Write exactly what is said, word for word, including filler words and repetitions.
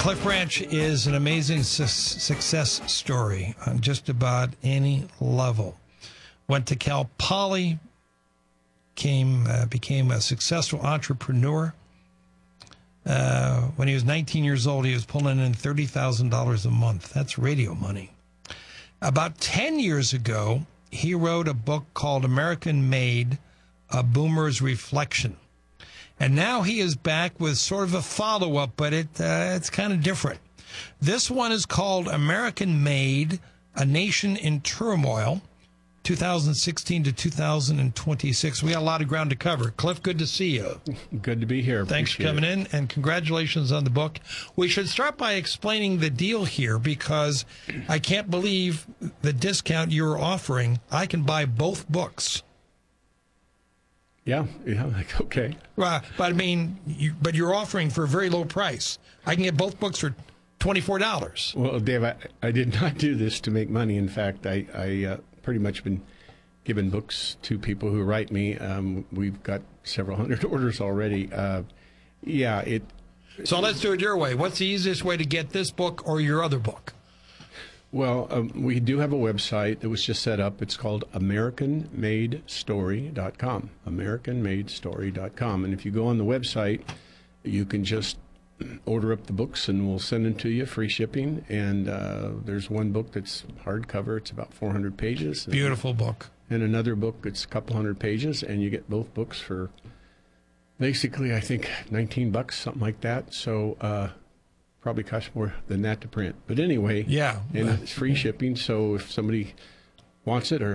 Cliff Branch is an amazing su- success story on just about any level. Went to Cal Poly, came, uh, became a successful entrepreneur. Uh, when he was nineteen years old, he was pulling in thirty thousand dollars a month. That's radio money. About ten years ago, he wrote a book called American Made, A Boomer's Reflection. And now he is back with sort of a follow-up, but it uh, it's kind of different. This one is called American Made, A Nation in Turmoil, two thousand sixteen to two thousand twenty-six. We got a lot of ground to cover. Cliff, good to see you. Good to be here. Thanks Appreciate for coming it. in, and congratulations on the book. We should start by explaining the deal here, because I can't believe the discount you're offering. I can buy both books. Yeah, yeah, like, okay. Well, but I mean, you, but you're offering for a very low price. I can get both books for twenty-four dollars. Well, Dave, I, I did not do this to make money. In fact, I, I uh, pretty much been giving books to people who write me. Um, we've got several hundred orders already. Uh, yeah, it. So let's do it your way. What's the easiest way to get this book or your other book? Well, um, we do have a website that was just set up. It's called American Made Story dot com, American Made Story dot com. And if you go on the website, you can just order up the books and we'll send them to you, free shipping. And uh, there's one book that's hardcover. It's about four hundred pages. Beautiful and, book. And another book that's a couple hundred pages, and you get both books for basically, I think, nineteen bucks, something like that. So uh, probably costs more than that to print. But anyway, yeah, and it's free shipping. So if somebody wants it or